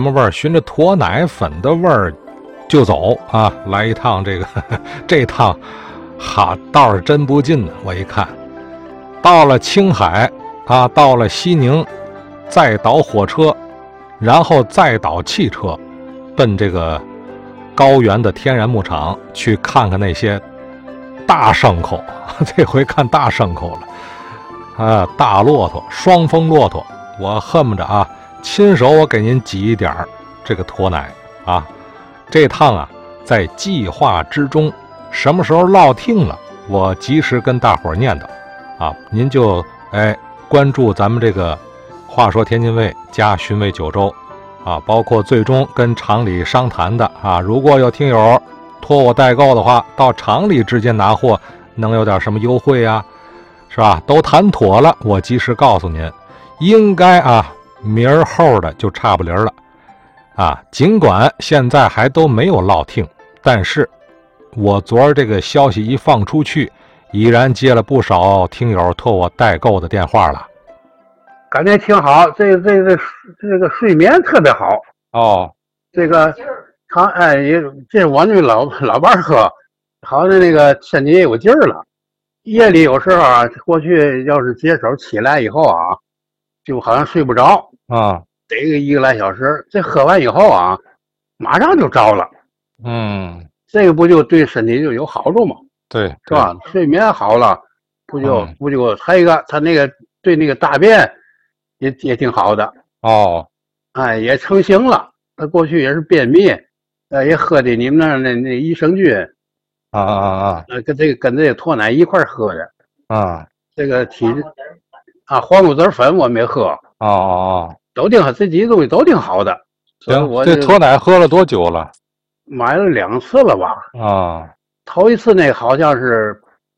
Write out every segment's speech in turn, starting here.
么味儿，循着驼奶粉的味儿就走啊，来一趟这个这趟哈道是真不近呢。我一看到了青海啊，到了西宁，再倒火车，然后再倒汽车，奔这个高原的天然牧场去看看那些大牲口。这回看大牲口了啊，大骆驼，双峰骆驼，我恨不着啊亲手我给您挤一点这个驼奶啊。这趟啊在计划之中，什么时候落听了，我及时跟大伙念叨啊，您就关注咱们这个话说天津卫加寻味九州啊，包括最终跟厂里商谈的啊，如果有听友托我代购的话，到厂里直接拿货能有点什么优惠啊，是吧？都谈妥了，我及时告诉您，应该啊明儿后的就差不离了啊。尽管现在还都没有落听，但是我昨儿这个消息一放出去，已然接了不少听友托我代购的电话了。 感觉挺好，这个睡眠特别好哦。 这个这我那老伴喝，好像那个身体也有劲儿了。夜里有时候啊，过去要是解手起来以后啊，就好像睡不着啊， 得个1个来小时。这喝完以后啊，马上就着了。这个不就对身体就有好处吗？ 对， 是吧？睡眠好了，不就还有一个，他那个对那个大便也挺好的哦。 也成型了。他过去也是便秘，也喝的你们那益生菌跟这个脱奶一块喝的啊。 这个体质黄豆籽粉我没喝都挺好，这几个东西都挺好的。 行，我这脱奶喝了多久了？ 买了2次了吧？头一次那个好像是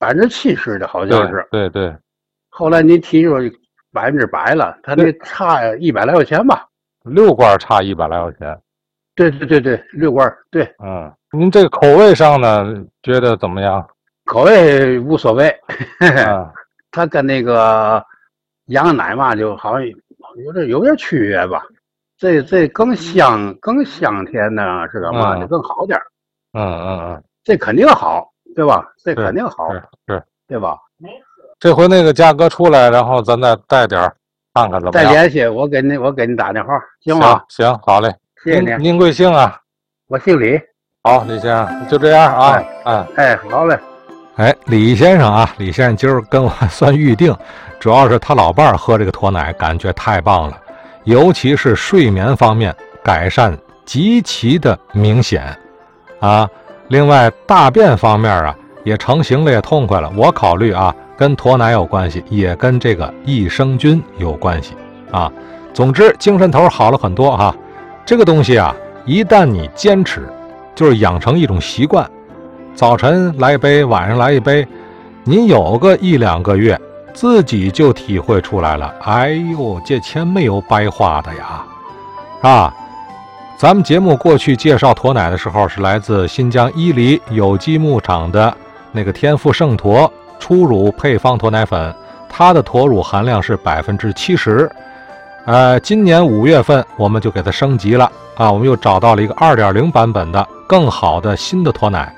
70%的，好像是。 对。 后来你提出100%了，他那差100来块钱吧 ？6罐差100来块钱。 对，6罐对。 您这个口味上呢，觉得怎么样？ 口味无所谓。它跟那个羊奶嘛，就好像有点区别吧。这更香甜呢，是干嘛的更好点。这肯定好，对吧？这肯定好， 是， 对吧？ 这回那个价格出来，然后咱再带点看看怎么样？ 再联系我给你打电话，行吗？ 行，好嘞， 谢谢您。 您贵姓啊？ 我姓李。 好，李先生，就这样啊。 好嘞。 李先生啊，李先生今儿跟我算预定，主要是他老伴儿喝这个驼奶感觉太棒了，尤其是睡眠方面改善极其的明显啊。另外大便方面啊也成型了，也痛快了。我考虑啊跟驼奶有关系，也跟这个益生菌有关系啊。总之精神头好了很多哈。这个东西啊一旦你坚持，就是养成一种习惯，早晨来一杯，晚上来一杯，您有个1、2个月，自己就体会出来了。哎呦，这钱没有白花的呀！咱们节目过去介绍驼奶的时候，是来自新疆伊犁有机牧场的那个天赋圣驼初乳配方驼奶粉，它的驼乳含量是70%。今年5月份我们就给它升级了啊，我们又找到了一个2.0版本的更好的新的驼奶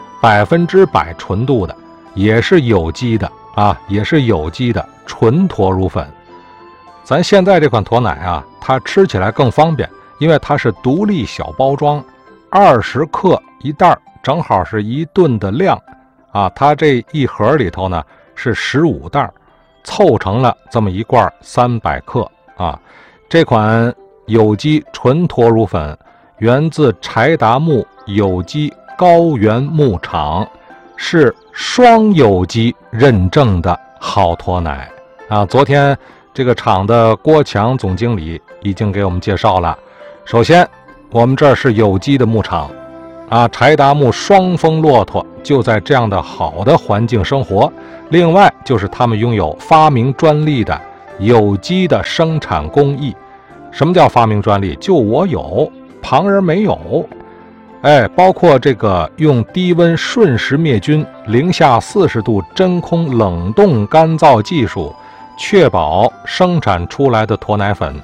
，100%纯度的，也是有机的啊，也是有机的纯驼乳粉。咱现在这款驼奶啊，它吃起来更方便，因为它是独立小包装，20克一袋，正好是1顿的量啊。它这一盒里头呢是15袋，凑成了这么一罐300克啊。这款有机纯驼乳粉源自柴达木有机高原牧场，是双有机认证的好驼奶啊。昨天这个厂的郭强总经理已经给我们介绍了。首先我们这儿是有机的牧场啊，柴达木双峰骆驼就在这样的好的环境生活。另外就是他们拥有发明专利的有机的生产工艺。什么叫发明专利？就我有，旁人没有。包括这个用低温瞬时灭菌、零下40度真空冷冻干燥技术，确保生产出来的驼奶粉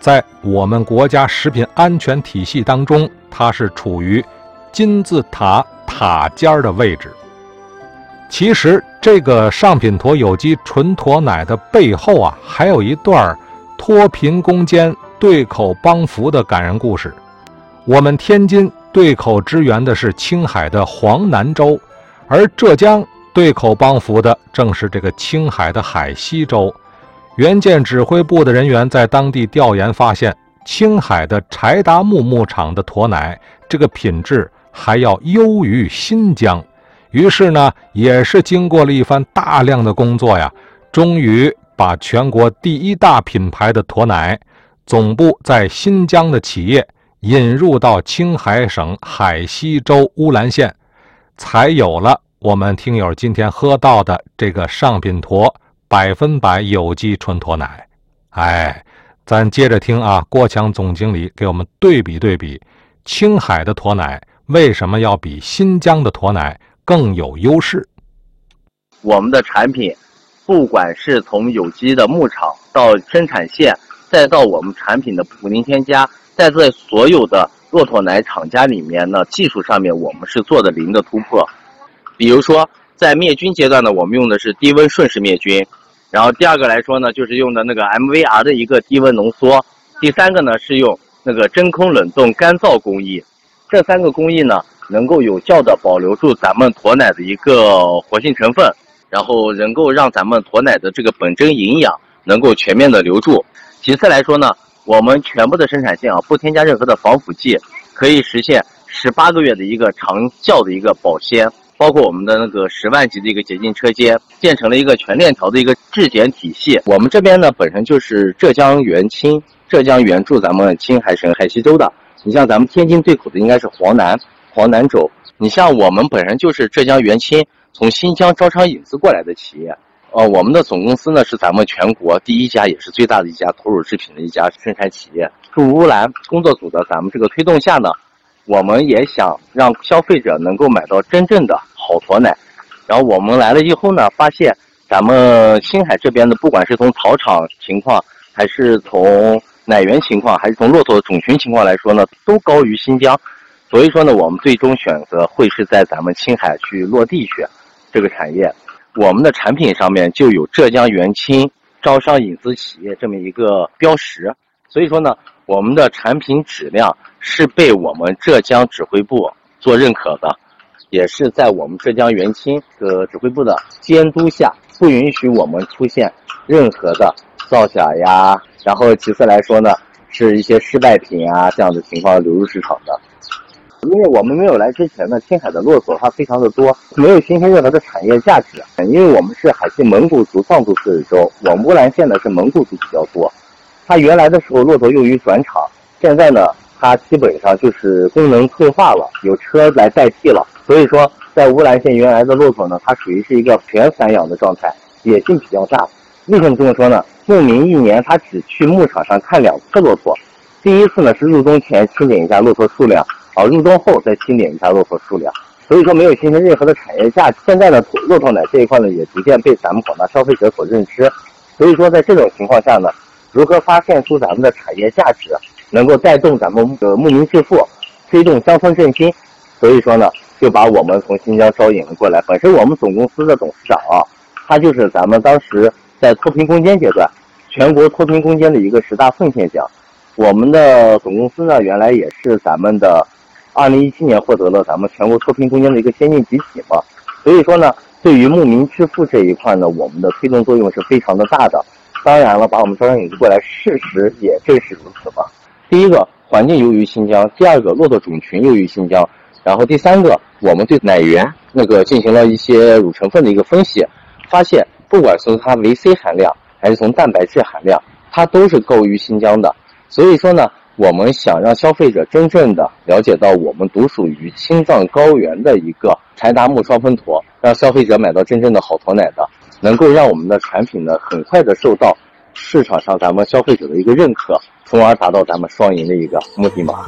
在我们国家食品安全体系当中，它是处于金字塔塔尖的位置。其实这个上品坨有机纯驼奶的背后啊，还有一段脱贫攻坚对口帮扶的感人故事。我们天津对口支援的是青海的黄南州，而浙江对口帮扶的正是这个青海的海西州。原建指挥部的人员在当地调研发现，青海的柴达木牧场的驼奶这个品质还要优于新疆。于是呢，也是经过了一番大量的工作呀，终于把全国第一大品牌的驼奶总部在新疆的企业引入到青海省海西州乌兰县，才有了我们听友今天喝到的这个上品坨100%有机纯驼奶。咱接着听啊，郭强总经理给我们对比对比，青海的驼奶为什么要比新疆的驼奶更有优势。 我们的产品不管是从有机的牧场到生产线，再到我们产品的普零添加，在所有的骆驼奶厂家里面呢，技术上面我们是做的零的突破。比如说在灭菌阶段呢，我们用的是低温瞬时灭菌，然后第二个来说呢，就是用的那个 MVR 的一个低温浓缩，第三个呢是用那个真空冷冻干燥工艺。这3个工艺呢，能够有效的保留住咱们驼奶的一个活性成分，然后能够让咱们驼奶的这个本真营养能够全面的留住。其次来说呢，我们全部的生产线啊，不添加任何的防腐剂，可以实现18个月的一个长效的一个保鲜。包括我们的那个10万级的一个洁净车间，建成了一个全链条的一个质检体系。我们这边呢，本身就是浙江原青，浙江原驻咱们青海省海西州的。你像咱们天津对口的应该是黄南州。你像我们本身就是浙江原青，从新疆招商引资过来的企业。我们的总公司呢是咱们全国第一家也是最大的一家投乳制品的一家生产企业。驻乌兰工作组的咱们这个推动下呢，我们也想让消费者能够买到真正的好驼奶。然后我们来了以后呢，发现咱们青海这边的不管是从草场情况，还是从奶源情况，还是从骆驼种群情况来说呢，都高于新疆。所以说呢，我们最终选择会是在咱们青海去落地去这个产业。我们的产品上面就有浙江原青招商引资企业这么一个标识，所以说呢，我们的产品质量是被我们浙江指挥部做认可的，也是在我们浙江原青的指挥部的监督下，不允许我们出现任何的造假呀，然后其次来说呢，是一些失败品啊这样的情况流入市场的。因为我们没有来之前呢，青海的骆驼它非常的多，没有形成任何的产业价值。因为我们是海西蒙古族藏族自治州，我们乌兰县呢是蒙古族比较多。它原来的时候骆驼用于转场，现在呢它基本上就是功能退化了，有车来代替了。所以说在乌兰县原来的骆驼呢，它属于是一个全散养的状态，野性比较大。为什么这么说呢？牧民一年他只去牧场上看2次骆驼，第一次呢是入冬前清点一下骆驼数量，入冬后再清点一下骆驼数量，所以说没有形成任何的产业价值。现在呢，骆驼奶这一块呢，也逐渐被咱们广大消费者所认知。所以说，在这种情况下呢，如何发现出咱们的产业价值，能够带动咱们牧民致富，推动乡村振兴，所以说呢，就把我们从新疆招引了过来。本身我们总公司的董事长他就是咱们当时在脱贫攻坚阶段，全国脱贫攻坚的一个10大奉献奖。我们的总公司呢，原来也是咱们的2017年获得了咱们全国脱贫攻坚的一个先进集体嘛。所以说呢，对于牧民致富这一块呢，我们的推动作用是非常的大的。当然了，把我们招商引资过来，事实也正是如此嘛。第一个，环境优于新疆；第二个，骆驼种群优于新疆；然后第三个，我们对奶源进行了一些乳成分的一个分析，发现不管从它维 C 含量还是从蛋白质含量，它都是高于新疆的。所以说呢，我们想让消费者真正的了解到我们独属于青藏高原的一个柴达木双分驼，让消费者买到真正的好驼奶的，能够让我们的产品呢很快的受到市场上咱们消费者的一个认可，从而达到咱们双赢的一个目的嘛。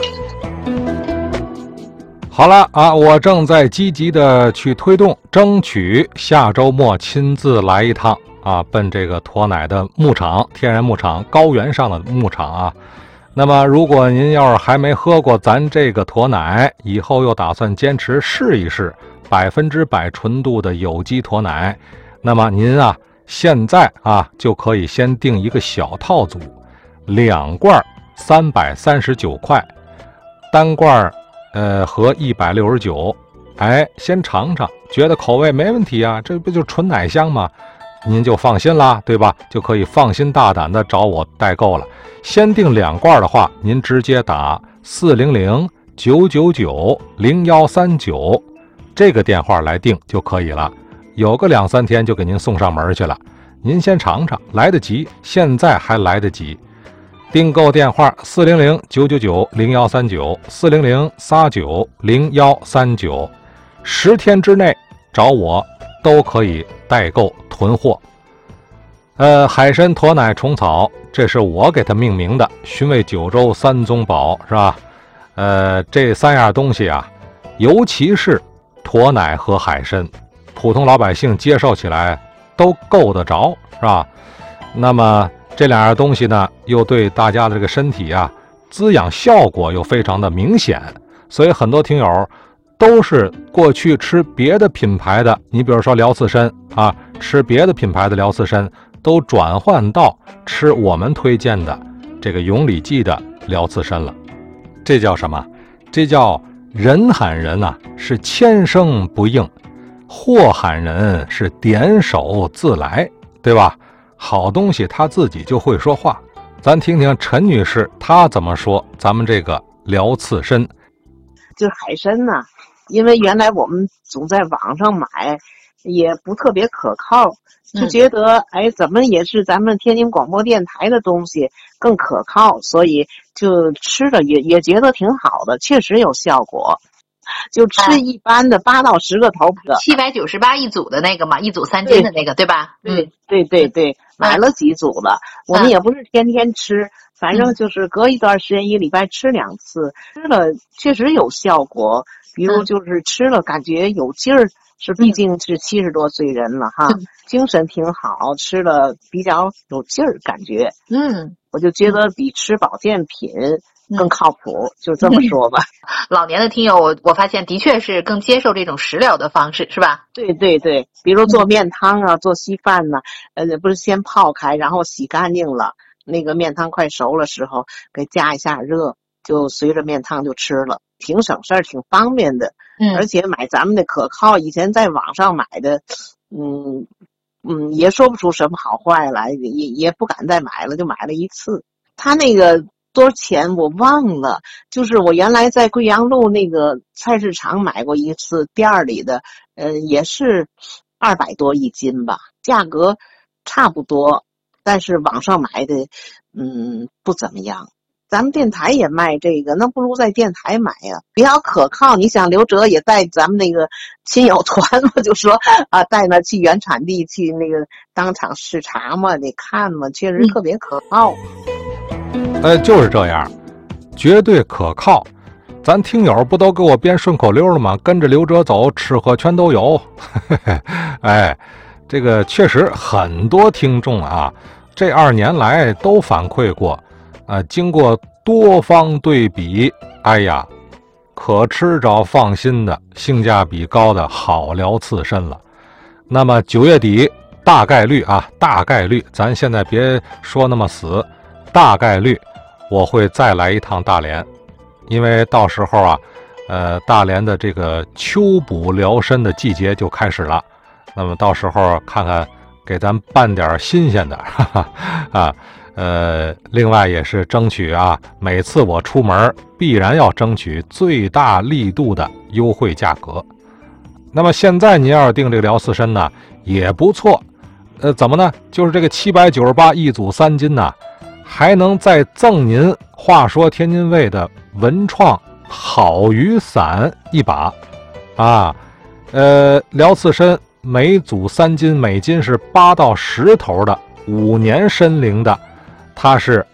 好了我正在积极的去推动，争取下周末亲自来一趟奔这个驼奶的牧场，天然牧场，高原上的牧场那么如果您要是还没喝过咱这个驼奶，以后又打算坚持试一试100%纯度的有机驼奶，那么您啊现在啊就可以先订一个小套组，2罐339块，单罐合169，先尝尝，觉得口味没问题啊，这不就纯奶香吗？您就放心啦，对吧？就可以放心大胆的找我代购了。先订2罐的话，您直接打400-999-0139这个电话来订就可以了，有个2-3天就给您送上门去了。您先尝尝，来得及，现在还来得及。订购电话400-999-0139 400-39-0139，10天之内找我都可以代购囤货。海参驼奶虫草，这是我给它命名的，寻味九州3宗宝，是吧？这3样东西啊，尤其是驼奶和海参，普通老百姓接受起来都够得着，是吧？那么这2样东西呢，又对大家的这个身体啊，滋养效果又非常的明显，所以很多听友都是过去吃别的品牌的，你比如说辽刺参啊，吃别的品牌的辽刺参，都转换到吃我们推荐的这个永里记的辽刺参了。这叫什么？这叫人喊人啊，是千声不应；货喊人是点手自来，对吧？好东西他自己就会说话。咱听听陈女士她怎么说咱们这个辽刺参。 就海参呢，因为原来我们总在网上买，也不特别可靠，就觉得怎么也是咱们天津广播电台的东西更可靠，所以就吃了也觉得挺好的，确实有效果。就吃一般的8到10个头的 ，798一组的那个嘛，一组3斤的那个，对吧？ 对，买了几组了。我们也不是天天吃，反正就是隔一段时间1礼拜吃2次，吃了确实有效果。比如就是吃了感觉有劲儿，毕竟是70多岁人了哈，精神挺好，吃了比较有劲儿感觉。我就觉得比吃保健品更靠谱，就这么说吧。 老年的听友我发现的确是更接受这种食疗的方式，是吧？ 对，比如做面汤啊，做稀饭呢，不是先泡开，然后洗干净了，那个面汤快熟了时候，给加一下热，就随着面汤就吃了，挺省事儿，挺方便的。而且买咱们的可靠，以前在网上买的，也说不出什么好坏来，也不敢再买了，就买了1次。他那个多少钱我忘了，就是我原来在贵阳路那个菜市场买过1次，店里的也是200多1斤吧，价格差不多，但是网上买的不怎么样。咱们电台也卖这个，那不如在电台买呀，比较可靠。你想刘哲也带咱们那个亲友团嘛，就说带那去原产地去那个当场视察嘛，得看嘛，确实特别可靠。 就是这样，绝对可靠。咱听友不都给我编顺口溜了吗？跟着刘哲走，吃喝全都有。这个确实很多听众啊，这2年来都反馈过。经过多方对比，可吃着放心的性价比高的好辽刺参了。那么9月底大概率，咱现在别说那么死，大概率我会再来一趟大连，因为到时候啊，大连的这个秋捕辽参的季节就开始了。那么到时候看看给咱办点新鲜的，另外也是争取啊，每次我出门必然要争取最大力度的优惠价格。那么现在您要是订这个辽刺参呢，也不错。怎么呢？就是这个798一组3斤呢，还能再赠您话说天津卫的文创好雨伞1把啊。辽刺参每组3斤，每斤是8到10头的5年参龄的，它是